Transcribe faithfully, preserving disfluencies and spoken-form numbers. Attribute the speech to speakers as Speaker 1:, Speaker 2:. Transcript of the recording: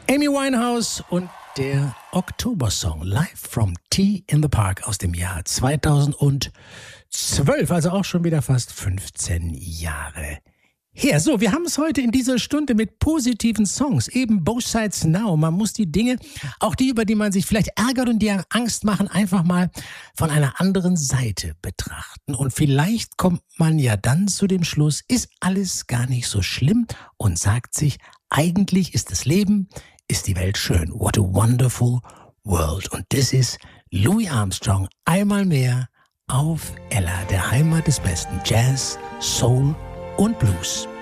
Speaker 1: Amy Winehouse und der Oktobersong Live from Tea in the Park aus dem Jahr zweitausendzwölf, also auch schon wieder fast fünfzehn Jahre her. So, wir haben es heute in dieser Stunde mit positiven Songs, eben Both Sides Now. Man muss die Dinge, auch die, über die man sich vielleicht ärgert und die Angst machen, einfach mal von einer anderen Seite betrachten. Und vielleicht kommt man ja dann zu dem Schluss, ist alles gar nicht so schlimm und sagt sich, eigentlich ist das Leben, ist die Welt schön. What a wonderful world. Und das ist Louis Armstrong einmal mehr auf Ella, der Heimat des besten Jazz, Soul und Blues.